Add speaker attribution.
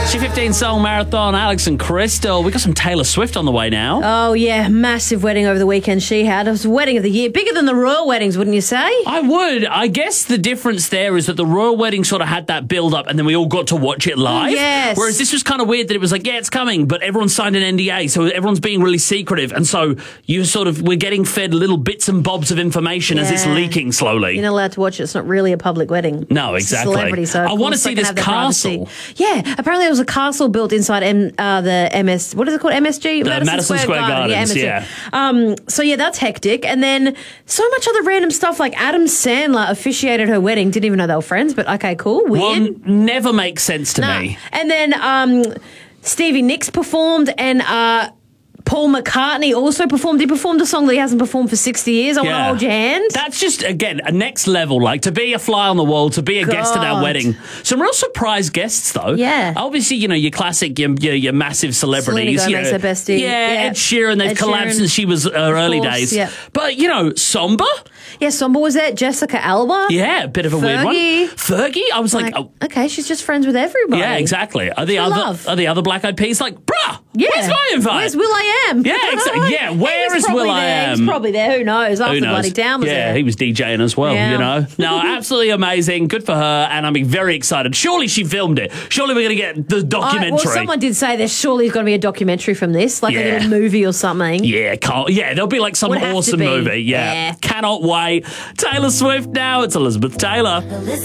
Speaker 1: G15 Song Marathon, Alex and Crystal. We got some Taylor Swift on the way now.
Speaker 2: Oh, yeah. Massive wedding over the weekend she had. It was the wedding of the year. Bigger than the royal weddings, wouldn't you say?
Speaker 1: I would. I guess the difference there is that the royal wedding sort of had that build-up and then we all got to watch it live.
Speaker 2: Yes.
Speaker 1: Whereas this was kind of weird that it was like, yeah, it's coming, but everyone signed an NDA, so everyone's being really secretive. And so we're getting fed little bits and bobs of information as it's leaking slowly.
Speaker 2: You're not allowed to watch it. It's not really a public wedding.
Speaker 1: No, exactly.
Speaker 2: It's a celebrity, so
Speaker 1: I want to see this castle.
Speaker 2: Yeah, apparently there was a castle built inside the MS. What is it called? MSG?
Speaker 1: Madison Square Gardens.
Speaker 2: Yeah. So yeah, that's hectic. And then so much other random stuff. Like Adam Sandler officiated her wedding. Didn't even know they were friends. But okay, cool. Weird.
Speaker 1: Well, never makes sense to me.
Speaker 2: And then Stevie Nicks performed, and Paul McCartney also performed. He performed a song that he hasn't performed for 60 years. I want to hold your hand.
Speaker 1: That's just, again, a next level. Like, to be a fly on the wall, to be a guest at our wedding. Some real surprise guests, though.
Speaker 2: Yeah.
Speaker 1: Obviously, you know, your classic, your massive celebrities.
Speaker 2: Selena Gomez, her bestie.
Speaker 1: Yeah, Ed Sheeran. They've collabed since she was early days.
Speaker 2: Yeah.
Speaker 1: But, you know, Somba?
Speaker 2: Yeah, Somba was there. Jessica Alba.
Speaker 1: Yeah, a bit of a weird one. Fergie? I was like oh.
Speaker 2: Okay, she's just friends with everybody.
Speaker 1: Yeah, exactly. Are the other Black Eyed Peas like, bruh, where's my invite?
Speaker 2: Where's Will.i.am?
Speaker 1: Yeah, exactly. Yeah, where is Will.i.am?
Speaker 2: He's probably there. Who knows? After Bloody Town was there.
Speaker 1: Yeah, he was DJing as well, you know. No, absolutely amazing. Good for her, and I'm very excited. Surely she filmed it. Surely we're going to get the documentary.
Speaker 2: Well, someone did say there's surely going to be a documentary from this, like a little movie or something.
Speaker 1: Yeah, there'll be like some awesome movie. Yeah. Cannot wait. Taylor Swift now. It's Elizabeth Taylor.